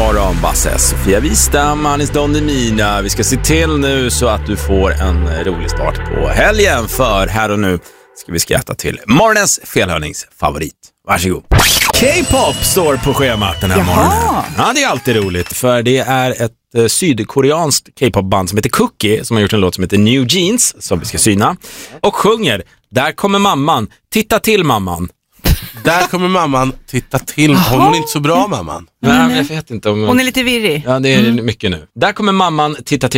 morgon, Basse, Sofia Wistam, Anis Don Demina. Vi ska se till nu så att du får en rolig start på helgen. För här och nu ska vi skratta till morgonens felhörningsfavorit. Varsågod. K-pop står på schemat den här morgonen. Ja, det är alltid roligt, för det är ett sydkoreanskt K-pop-band som heter Cookie, som har gjort en låt som heter New Jeans, som vi ska syna. Och sjunger, där kommer mamman, titta till mamman. Där kommer mamman, titta till. Hon är inte så bra, mamman. Nej, men jag vet inte om... Hon är lite virrig. Ja, det är mycket nu. Där kommer mamman, titta till